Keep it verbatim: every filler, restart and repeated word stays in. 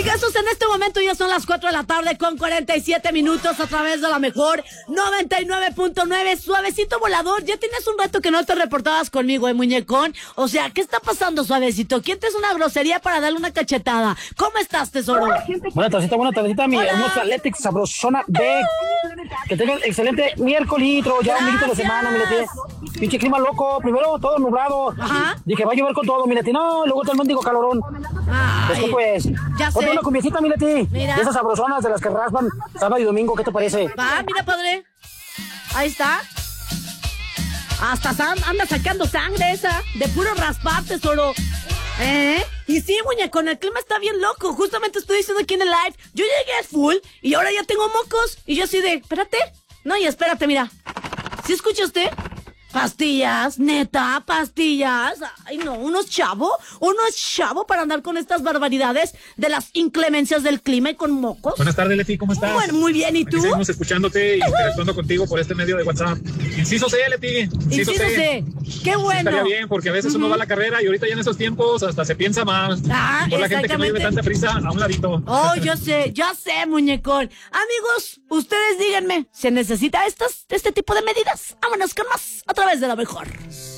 Jesús, en este momento ya son las cuatro de la tarde con cuarenta y siete minutos a través de la mejor noventa y nueve punto nueve. Suavecito volador, ya tienes un rato que no te reportabas conmigo, ¿eh, muñecón? O sea, ¿qué está pasando, Suavecito? ¿Quién te es una grosería para darle una cachetada? ¿Cómo estás, tesoro? Buena tardecita, buena tardecita, mi hermosa Atlética sabrosona de... Que tengan excelente miércoles, ya un minuto de semana, mi Leti. Pinche clima loco, primero todo nublado. Ajá. Dije, va a llover con todo, mi Leti. No, luego todo el mendigo calorón. Ay, Esto pues, ya sé. ponte una cumbiecita, mi Leti. Mira. De esas sabrosonas de las que raspan sábado y domingo, ¿qué te parece? Va, mira, padre. Ahí está. Hasta san- anda sacando sangre esa, de puro raspar, tesoro. ¿Eh? Y sí, muñecón, el clima está bien loco. Justamente estoy diciendo aquí en el live. Yo llegué full y ahora ya tengo mocos. Y yo así de, espérate. No, y espérate, mira. ¿Sí escucha usted? Pastillas, neta, pastillas. Ay, no, uno es chavo. Uno es chavo para andar con estas barbaridades de las inclemencias del clima y con mocos. Buenas tardes, Leti, ¿cómo estás? Bueno, muy bien, ¿y tú? Aquí seguimos escuchándote y interactuando contigo por este medio de WhatsApp. Inciso C, Leti. Inciso C. Qué bueno. Estaría bien, porque a veces uno va a la carrera y ahorita ya en esos tiempos hasta se piensa más. Ah, por la gente que no lleve tanta prisa, a un ladito. Oh, yo sé, yo sé, muñecón. Amigos, ustedes díganme, ¿se necesita estas, este tipo de medidas? Vámonos con más, a través de la mejor.